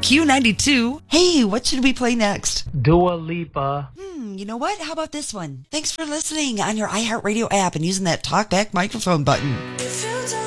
Q92. Hey, what should we play next? Dua Lipa. You know what? How about this one? Thanks for listening on your iHeartRadio app and using that talkback microphone button.